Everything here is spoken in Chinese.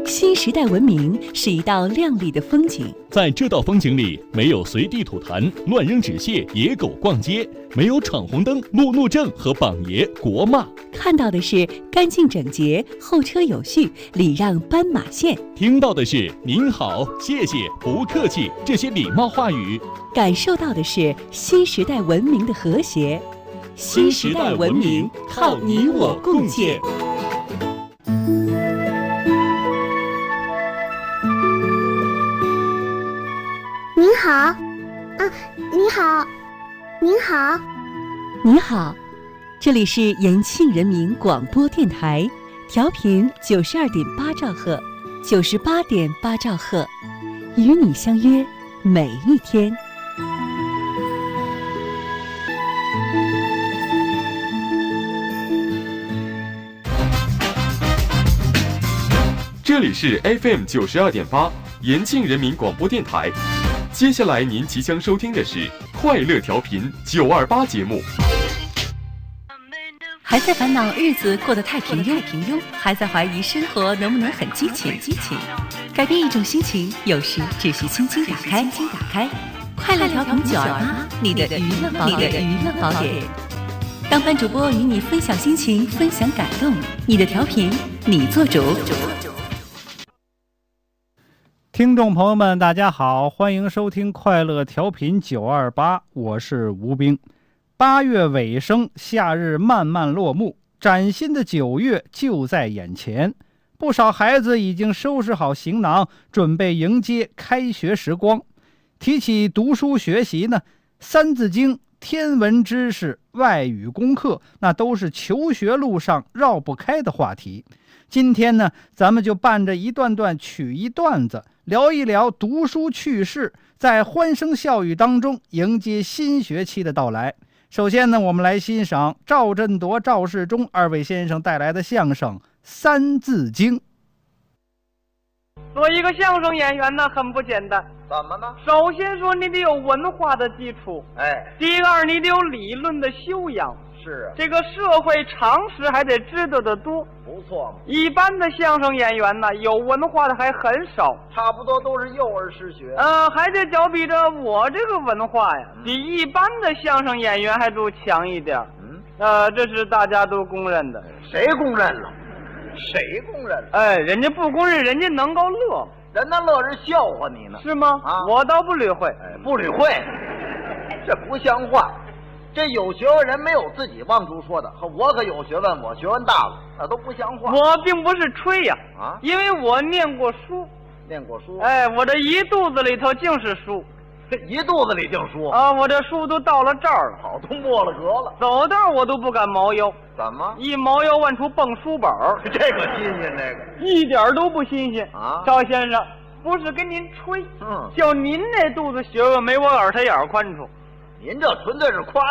新时代文明是一道亮丽的风景， 在这道风景里，没有随地吐痰、乱扔纸屑、野狗逛街，没有闯红灯、路怒症和榜爷国骂。 看到的是干净整洁、后车有序、礼让斑马线； 听到的是您好、谢谢、不客气这些礼貌话语； 感受到的是新时代文明的和谐。新时代文明靠你我共建。 您好，你好，您好， 你好，这里是延庆人民广播电台，调频92.8兆赫，98.8兆赫，与你相约每一天。 这里是 FM 92.8延庆人民广播电台。接下来您即将收听的是快乐调频928节目。 还在烦恼日子过得太平庸，还在怀疑生活能不能很激情？改变一种心情，有时只需轻轻打开。快乐调频928，你的娱乐宝典。当班主播与你分享心情，分享感动，你的调频，你做主。 听众朋友们大家好，欢迎收听快乐调频928，我是吴冰。8月尾声，夏日慢慢落幕，崭新的9月就在眼前。不少孩子已经收拾好行囊，准备迎接开学时光。提起读书学习呢，三字经、天文知识、外语功课，那都是求学路上绕不开的话题。今天呢，咱们就伴着一段段曲艺段子，聊一聊读书趣事，在欢声笑语当中迎接新学期的到来。首先呢，我们来欣赏赵振铎、赵世忠二位先生带来的相声《三字经》。 做一个相声演员呢，很不简单。 怎么呢？ 首先说，你得有文化的基础，第二，你得有理论的修养。 是啊， 这个社会常识还得知道的多。 不错嘛。 一般的相声演员呢，有文化的还很少， 差不多都是幼儿失学。 还得较比着我这个文化呀，比一般的相声演员还都强一点。这是大家都公认的。 谁公认了？谁公认了？ 人家不公认，人家能够乐， 人家乐是笑话你呢， 是吗？我倒不理会。 不理会，这不像话。这有学问人没有自己往出说的，我可有学问，我学问大了，那都不像话。 我并不是吹呀，因为我念过书。 念过书？ 我这一肚子里头尽是书。 这一肚子里净书我这书都到了这儿了， 好，都没了格了。 走道我都不敢猫腰。 怎么？ 一猫腰往出蹦书本这个新鲜，这个一点都不新鲜啊！ 赵先生，不是跟您吹，就您那肚子学问没我耳朵眼宽处。 您这纯粹是夸